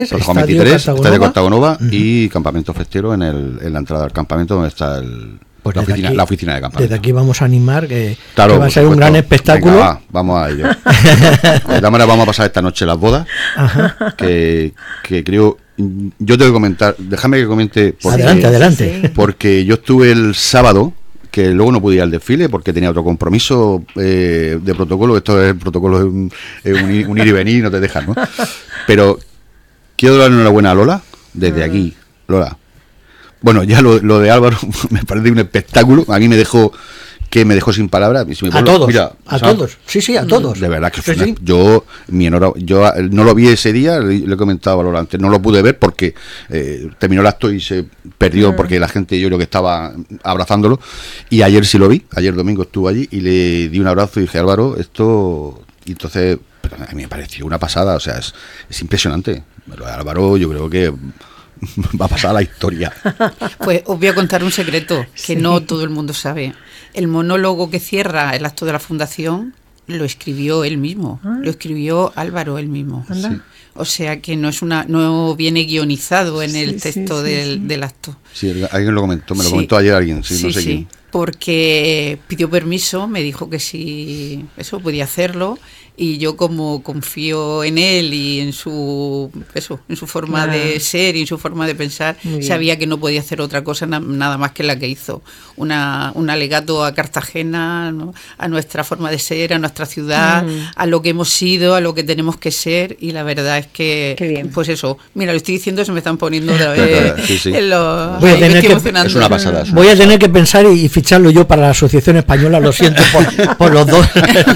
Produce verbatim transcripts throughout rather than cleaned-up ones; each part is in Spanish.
Torrejón veintitrés, Estadio Cortagonova uh-huh. y Campamento Festero en, el, en la entrada del campamento donde está el, pues la, oficina, aquí, la oficina de campamento. Desde aquí vamos a animar que, claro, que va a ser un gran espectáculo. Venga, va, vamos a ello. De todas maneras vamos a pasar esta noche las bodas, que, que creo... Yo tengo que comentar, déjame que comente... Porque, adelante, adelante. Porque yo estuve el sábado, que luego no pude ir al desfile porque tenía otro compromiso eh, de protocolo. Esto es el protocolo, es un, es un, ir, un ir y venir, no te dejan, ¿no? Pero quiero dar enhorabuena a Lola, desde aquí, Lola. Bueno, ya lo, lo de Álvaro me parece un espectáculo. A mí me dejó... que me dejó sin palabras. Si me a vuelvo, todos, mira, a ¿sabes? todos, sí, sí, a todos. De verdad que sí, fue sí. Una, yo, mi enhora, yo no lo vi ese día, le, le he comentado a Lola antes, no lo pude ver porque eh, terminó el acto y se perdió mm. porque la gente, yo creo que estaba abrazándolo, y ayer sí lo vi, ayer domingo estuve allí y le di un abrazo y dije, Álvaro, esto, y entonces, pero a mí me pareció una pasada, o sea, es, es impresionante. Lo de Álvaro, yo creo que va a pasar a la historia. Pues os voy a contar un secreto que sí. no todo el mundo sabe. El monólogo que cierra el acto de la fundación lo escribió él mismo, ah. lo escribió Álvaro él mismo. Sí. O sea que no es una, no viene guionizado en el sí, texto sí, sí, del, sí. del acto. Sí, alguien lo comentó, me lo sí. comentó ayer alguien, sí, sí no sé sí. quién. Porque pidió permiso, me dijo que sí, eso podía hacerlo, y yo como confío en él y en su eso, en su forma claro. de ser y en su forma de pensar, sabía que no podía hacer otra cosa na, nada más que la que hizo, una un alegato a Cartagena, ¿no? A nuestra forma de ser, a nuestra ciudad, mm. a lo que hemos sido, a lo que tenemos que ser, y la verdad es que pues eso, mira, lo estoy diciendo, se me están poniendo otra vez sí, sí. en los, voy a tener que, es una pasada, voy a tener que pensar y ficharlo yo para la Asociación Española, lo siento por, por los dos,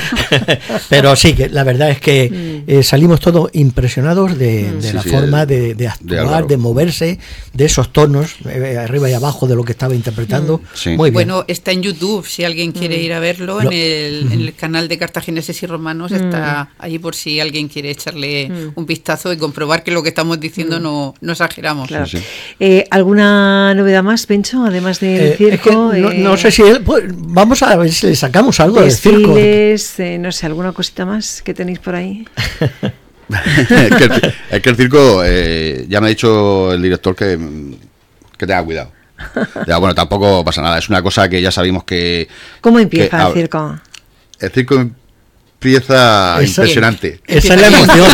pero sí, que la verdad es que eh, salimos todos impresionados de, de sí, la sí, forma de, de actuar, de, de moverse, de esos tonos, eh, arriba y abajo de lo que estaba interpretando. Sí. Muy bien. Bueno, está en YouTube, si alguien quiere ir a verlo, lo, en, el, en el canal de Cartagineses y Romanos, mm. está allí por si alguien quiere echarle mm. un vistazo y comprobar que lo que estamos diciendo mm. no, no exageramos. Claro. Sí, sí. Eh, ¿Alguna novedad más, Pencho, además del eh, circo? Es que no, eh, no sé si él, pues, vamos a ver si le sacamos algo del circo. Eh, no sé, ¿alguna cosita más que tenéis por ahí? es, que el, es que el circo, eh, ya me ha dicho el director que, que tenga cuidado. Ya, bueno, tampoco pasa nada, es una cosa que ya sabemos que... ¿Cómo empieza que, el circo? El circo empieza esa, impresionante. Esa es la emoción.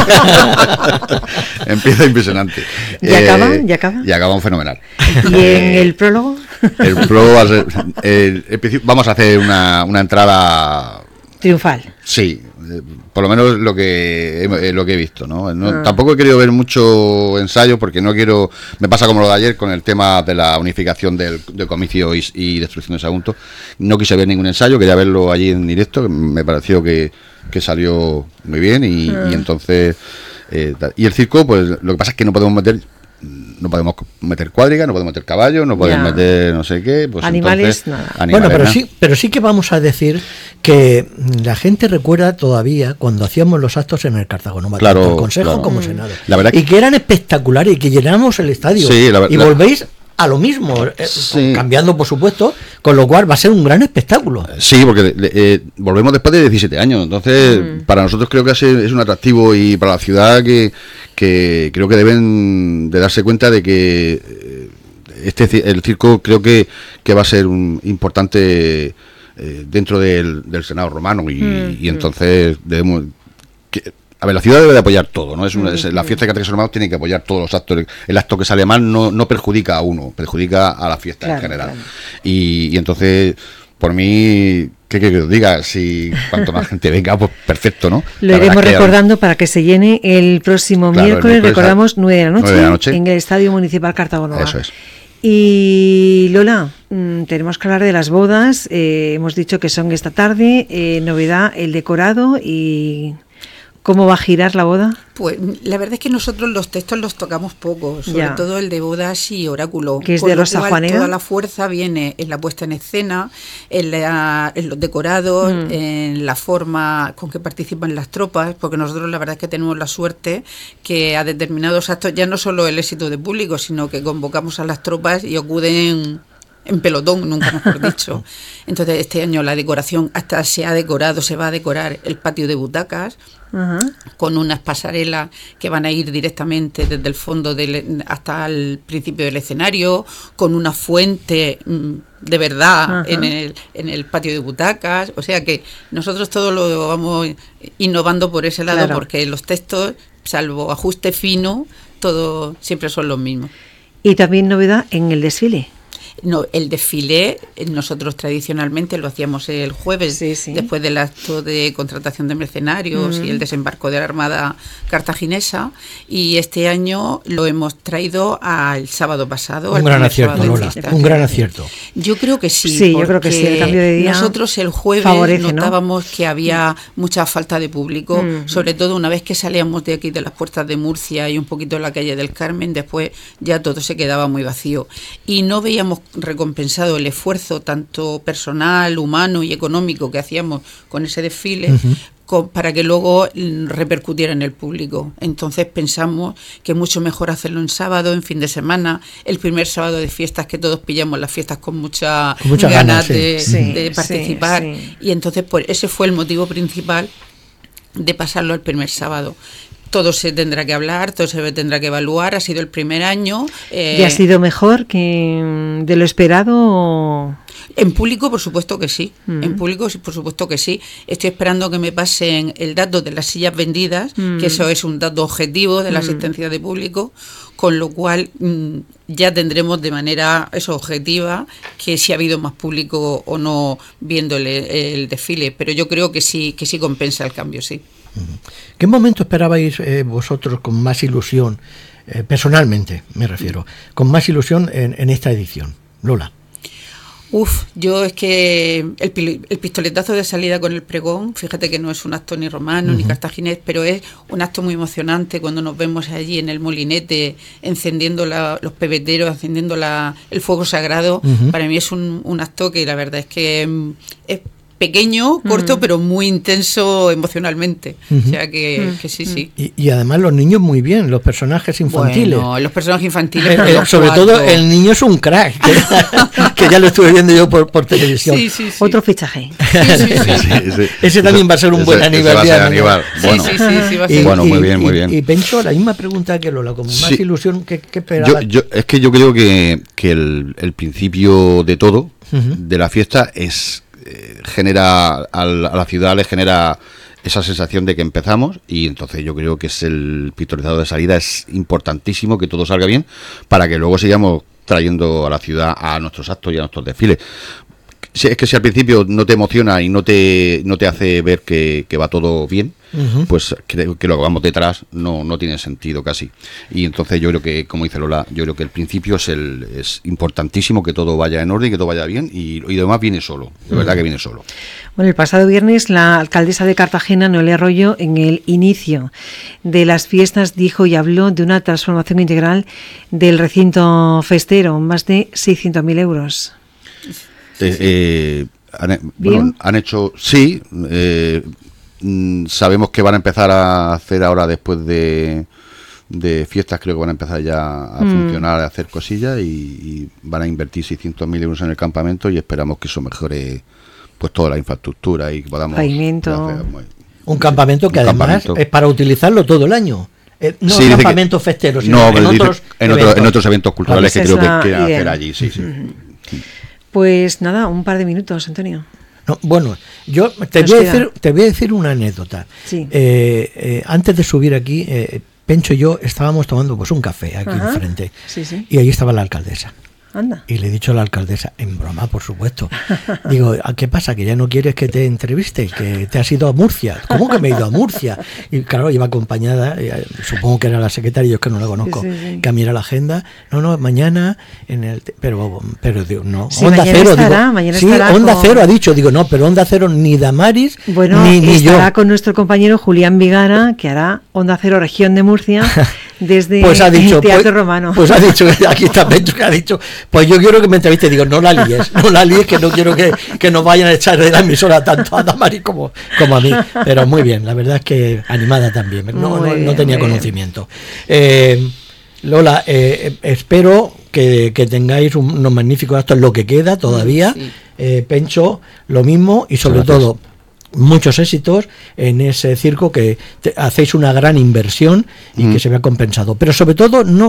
Empieza impresionante. ¿Y eh, acaba? ¿Y acaba? Y acaba un fenomenal. ¿Y en el prólogo? El prólogo va a ser, el, el, vamos a hacer una, una entrada... triunfal. Sí, por lo menos lo que eh, lo que he visto, ¿no? no ah. Tampoco he querido ver mucho ensayo porque no quiero, me pasa como lo de ayer con el tema de la unificación del, del comicio y, y destrucción de Sagunto. No quise ver ningún ensayo, quería verlo allí en directo, me pareció que, que salió muy bien y, ah. y entonces eh, y el circo, pues lo que pasa es que no podemos meter no podemos meter cuadriga, no podemos meter caballo, no podemos ya. meter no sé qué, pues animales, entonces, nada. Animales, bueno, pero nada. sí, pero sí que vamos a decir que la gente recuerda todavía cuando hacíamos los actos en el Cartagonova, claro, tanto el Consejo claro. como Senado, la verdad y que eran espectaculares y que llenábamos el estadio sí, la, y la, volvéis a lo mismo, sí. cambiando por supuesto, con lo cual va a ser un gran espectáculo. Sí, porque eh, volvemos después de diecisiete años, entonces mm. para nosotros creo que es un atractivo y para la ciudad que, que creo que deben de darse cuenta de que este el circo creo que, que va a ser un importante eh, dentro del, del Senado romano y, mm. y entonces debemos... Que, a ver, la ciudad debe de apoyar todo, ¿no? Es, una, es la fiesta de Catequesis Romanos tiene que apoyar todos los actos. El acto que sale mal no, no perjudica a uno, perjudica a la fiesta claro, en general. Claro. Y, y entonces, por mí, ¿qué quiero que os diga? Si cuanto más gente venga, pues perfecto, ¿no? Lo iremos recordando para que se llene el próximo claro, miércoles, el miércoles, recordamos, nueve de la noche, nueve de la noche en el Estadio Municipal Cartagonova. Eso es. Y Lola, mmm, tenemos que hablar de las bodas, eh, hemos dicho que son esta tarde, eh, novedad, el decorado y... ¿Cómo va a girar la boda? Pues la verdad es que nosotros los textos los tocamos poco, sobre ya. todo el de bodas y oráculo. Que es de Rosa Juanera. Toda la fuerza viene en la puesta en escena, en, la, en los decorados, mm. en la forma con que participan las tropas, porque nosotros la verdad es que tenemos la suerte que a determinados actos, ya no solo el éxito de público, sino que convocamos a las tropas y acuden en pelotón, nunca mejor dicho. Entonces este año la decoración, hasta se ha decorado, se va a decorar el patio de butacas, uh-huh, con unas pasarelas que van a ir directamente desde el fondo del, hasta el principio del escenario, con una fuente de verdad, uh-huh, en el, en el patio de butacas. O sea que nosotros todo lo vamos innovando por ese lado, claro, porque los textos, salvo ajuste fino, todo siempre son los mismos. Y también novedad en el desfile. No, el desfile nosotros tradicionalmente lo hacíamos el jueves, sí, sí, después del acto de contratación de mercenarios, mm, y el desembarco de la Armada cartaginesa, y este año lo hemos traído al sábado pasado. Un gran acierto, Lola, un gran acierto. Yo creo que sí, sí, yo creo que sí, el cambio de día nosotros el jueves favorece, notábamos, ¿no?, que había mucha falta de público, mm, sobre todo una vez que salíamos de aquí de las puertas de Murcia y un poquito en la calle del Carmen, después ya todo se quedaba muy vacío y no veíamos recompensado el esfuerzo tanto personal, humano y económico que hacíamos con ese desfile, uh-huh, con, para que luego repercutiera en el público. Entonces pensamos que es mucho mejor hacerlo en sábado, en fin de semana, el primer sábado de fiestas, que todos pillamos las fiestas con mucha, con mucha ganas, ganas de, sí, de participar, sí, sí. Y entonces pues ese fue el motivo principal de pasarlo al primer sábado. Todo se tendrá que hablar, todo se tendrá que evaluar. Ha sido el primer año. Eh, ¿Y ha sido mejor que de lo esperado? O... En público, por supuesto que sí. Mm. En público, por supuesto que sí. Estoy esperando que me pasen el dato de las sillas vendidas, mm, que eso es un dato objetivo de la asistencia de público, con lo cual mm, ya tendremos de manera eso objetiva que si ha habido más público o no viendo el, el desfile. Pero yo creo que sí, que sí compensa el cambio, sí. ¿Qué momento esperabais eh, vosotros con más ilusión, eh, personalmente me refiero, con más ilusión en, en esta edición, Lola? Uf, yo es que el, el pistoletazo de salida con el pregón, fíjate que no es un acto ni romano, uh-huh, ni cartaginés, pero es un acto muy emocionante cuando nos vemos allí en el molinete encendiendo la, los pebeteros, encendiendo la, el fuego sagrado. Uh-huh. Para mí es un, un acto que la verdad es que es pequeño, corto, mm, pero muy intenso emocionalmente. Uh-huh. O sea que, mm, que sí, sí. Y, y además los niños muy bien, los personajes infantiles. Bueno, los personajes infantiles. Eh, eh, sobre cuatro. Todo el niño es un crack, que, que ya lo estuve viendo yo por, por televisión. Sí, sí, sí. Otro fichaje. Sí, sí, sí. Sí, sí, sí. Ese también va a ser un ese, buen aniversario. Bueno, sí, sí, sí, sí, va a ser. Y, bueno, muy bien, y, muy bien. Y, y Pencho, la misma pregunta que Lola, como más sí. ilusión, ¿qué, qué esperabas? Yo, yo, es que yo creo que, que el, el principio de todo, uh-huh, de la fiesta es... genera a la ciudad, le genera esa sensación de que empezamos, y entonces yo creo que es el pistoletazo de salida, es importantísimo que todo salga bien para que luego sigamos trayendo a la ciudad a nuestros actos y a nuestros desfiles. Si, es que si al principio no te emociona y no te no te hace ver que, que va todo bien, uh-huh, pues creo que lo que vamos detrás no, no tiene sentido casi. Y entonces yo creo que, como dice Lola, yo creo que el principio es el es importantísimo, que todo vaya en orden, que todo vaya bien, y, y lo demás viene solo, de verdad que viene solo. Bueno, el pasado viernes la alcaldesa de Cartagena, Noelia Arroyo, en el inicio de las fiestas dijo y habló de una transformación integral del recinto festero, más de seiscientos mil euros. Eh, eh, han, bueno, han hecho, sí, eh, mm, sabemos que van a empezar a hacer ahora, después de, de fiestas, creo que van a empezar ya a mm. funcionar, a hacer cosillas, y, y van a invertir seiscientos mil euros en el campamento, y esperamos que eso mejore pues toda la infraestructura y que podamos... Pavimento. Muy, un campamento que un además campamento. Es para utilizarlo todo el año. Eh, no sí, campamentos que, festeros, sino no, en, otros en, otro, en otros eventos culturales que creo que quieren idea. hacer allí, sí, sí. Mm. Pues nada, un par de minutos, Antonio. No, bueno, yo te voy, a decir, te voy a decir una anécdota. Sí. Eh, eh, antes de subir aquí, eh, Pencho y yo estábamos tomando pues un café aquí Ajá. enfrente, sí, sí. y allí estaba la alcaldesa. Anda. Y le he dicho a la alcaldesa, en broma, por supuesto, digo, ¿qué pasa? ¿Que ya no quieres que te entreviste? ¿Que te has ido a Murcia? ¿Cómo que me he ido a Murcia? Y claro, iba acompañada, supongo que era la secretaria, yo es que no la conozco, sí, sí. que a mí era la agenda. No, no, mañana en el... Pero, pero digo, no, sí, Onda Cero. Estará, digo, mañana sí, estará Onda con... Cero ha dicho, digo, no, pero Onda Cero ni Damaris, bueno, ni, ni estará yo. con nuestro compañero Julián Vigara, que hará Onda Cero Región de Murcia desde pues ha dicho, el Teatro pues, Romano. Pues ha dicho, aquí está Pencho, que ha dicho, pues yo quiero que me entreviste. Digo, no la líes, no la líes, que no quiero que, que nos vayan a echar de la emisora tanto a Damaris como, como a mí. Pero muy bien, la verdad es que animada también, no, no, no tenía conocimiento. Eh, Lola, eh, espero que, que tengáis un, unos magníficos actos, lo que queda todavía. Sí. Eh, Pencho, lo mismo, y sobre Gracias. todo muchos éxitos en ese circo, que te, hacéis una gran inversión y mm. que se vea compensado. Pero sobre todo, no